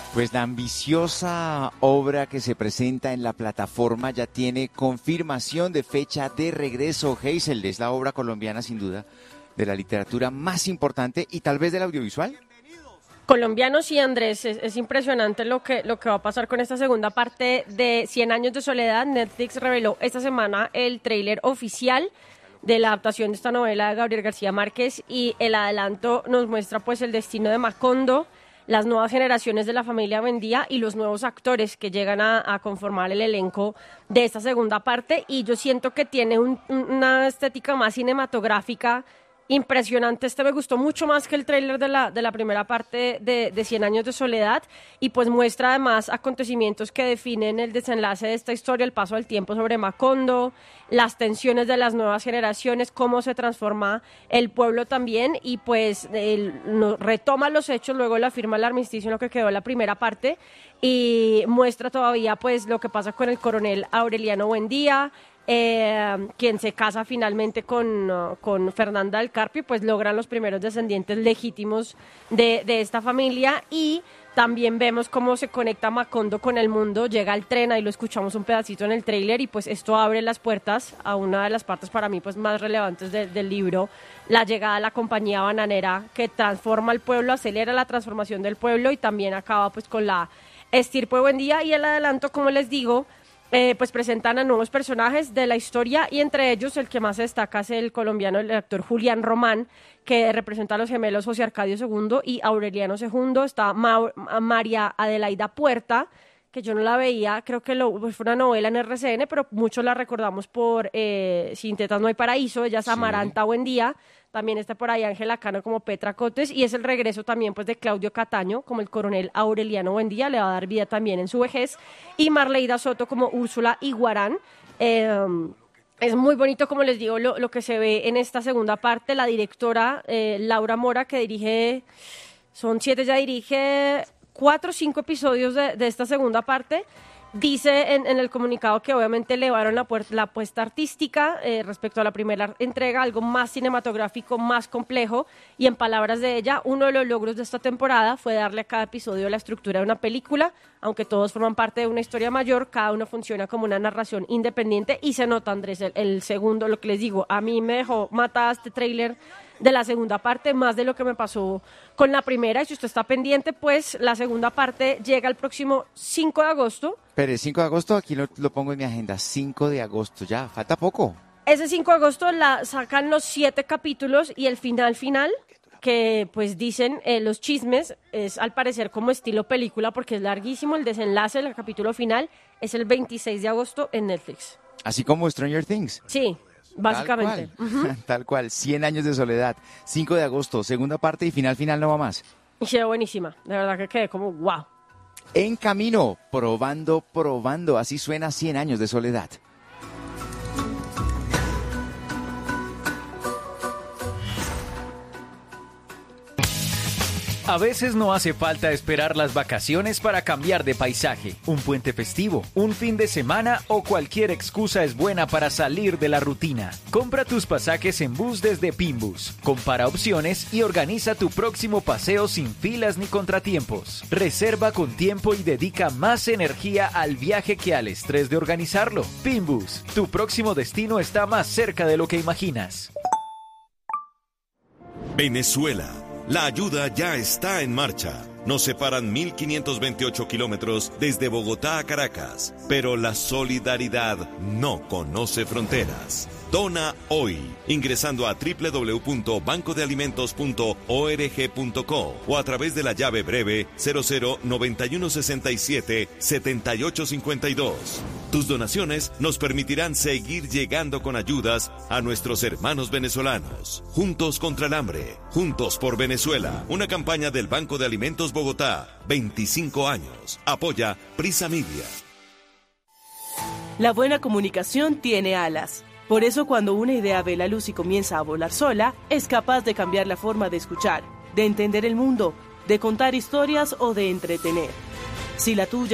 Pues la ambiciosa obra que se presenta en la plataforma ya tiene confirmación de fecha de regreso. Hazel, es la obra colombiana sin duda de la literatura más importante y tal vez del audiovisual. Colombiano, sí, Andrés, es impresionante lo que va a pasar con esta segunda parte de 100 años de soledad. Netflix reveló esta semana el tráiler oficial de la adaptación de esta novela de Gabriel García Márquez y el adelanto nos muestra pues el destino de Macondo, las nuevas generaciones de la familia Buendía y los nuevos actores que llegan a conformar el elenco de esta segunda parte, y yo siento que tiene una estética más cinematográfica impresionante. Me gustó mucho más que el tráiler de la primera parte de 100 años de soledad, y pues muestra además acontecimientos que definen el desenlace de esta historia, el paso del tiempo sobre Macondo, las tensiones de las nuevas generaciones, cómo se transforma el pueblo también, y pues retoma los hechos luego de la firma del armisticio en lo que quedó la primera parte, y muestra todavía pues lo que pasa con el coronel Aureliano Buendía, quien se casa finalmente con Fernanda del Carpio, pues logran los primeros descendientes legítimos de esta familia, y también vemos cómo se conecta Macondo con el mundo, llega al tren, ahí lo escuchamos un pedacito en el tráiler, y pues esto abre las puertas a una de las partes para mí pues más relevantes del libro, la llegada de la compañía bananera que transforma el pueblo, acelera la transformación del pueblo y también acaba pues con la estirpe Buendía. Y el adelanto, como les digo, pues presentan a nuevos personajes de la historia, y entre ellos el que más se destaca es el colombiano, el actor Julián Román, que representa a los gemelos José Arcadio II y Aureliano II. Está María Adelaida Puerta, que yo no la veía, creo que pues fue una novela en RCN, pero muchos la recordamos por Sin tetas no hay paraíso. Ella es Amaranta Buendía. También está por ahí Ángela Cano como Petra Cotes, y es el regreso también pues de Claudio Cataño como el coronel Aureliano Buendía, le va a dar vida también en su vejez, y Marleida Soto como Úrsula Iguarán. Es muy bonito, como les digo, lo que se ve en esta segunda parte. La directora Laura Mora, que dirige, son 7, ya dirige 4 o 5 episodios de esta segunda parte. Dice en el comunicado que obviamente elevaron la apuesta artística respecto a la primera entrega, algo más cinematográfico, más complejo, y en palabras de ella, uno de los logros de esta temporada fue darle a cada episodio la estructura de una película. Aunque todos forman parte de una historia mayor, cada uno funciona como una narración independiente, y se nota, Andrés, el segundo, lo que les digo, a mí me dejó matada este tráiler de la segunda parte, más de lo que me pasó con la primera, y si usted está pendiente, pues la segunda parte llega el próximo 5 de agosto. Pero el 5 de agosto, aquí lo pongo en mi agenda, 5 de agosto, ya, falta poco. Ese 5 de agosto sacan los 7 capítulos, y el final, que pues dicen los chismes, es al parecer como estilo película, porque es larguísimo. El desenlace del capítulo final es el 26 de agosto en Netflix. Así como Stranger Things. Sí, básicamente. Tal cual, 100 años de soledad, 5 de agosto, segunda parte, y final no va más. Y se ve buenísima, de verdad que quedé como wow. En camino, probando, así suena 100 años de soledad. A veces no hace falta esperar las vacaciones para cambiar de paisaje. Un puente festivo, un fin de semana o cualquier excusa es buena para salir de la rutina. Compra tus pasajes en bus desde Pinbus. Compara opciones y organiza tu próximo paseo sin filas ni contratiempos. Reserva con tiempo y dedica más energía al viaje que al estrés de organizarlo. Pinbus, tu próximo destino está más cerca de lo que imaginas. Venezuela. La ayuda ya está en marcha. Nos separan 1.528 kilómetros desde Bogotá a Caracas, pero la solidaridad no conoce fronteras. Dona hoy, ingresando a www.bancodealimentos.org.co o a través de la llave breve 0091677852. Tus donaciones nos permitirán seguir llegando con ayudas a nuestros hermanos venezolanos. Juntos contra el hambre, juntos por Venezuela. Una campaña del Banco de Alimentos Bogotá, 25 años. Apoya Prisa Media. La buena comunicación tiene alas. Por eso, cuando una idea ve la luz y comienza a volar sola, es capaz de cambiar la forma de escuchar, de entender el mundo, de contar historias o de entretener. Si la tuya